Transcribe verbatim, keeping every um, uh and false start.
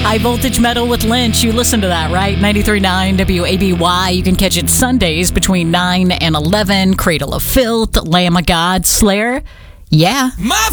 High Voltage Metal with Lynch. You listen to that, right? ninety-three point nine W A B Y. You can catch it Sundays between nine and eleven. Cradle of Filth, Lamb of God, Slayer. Yeah. My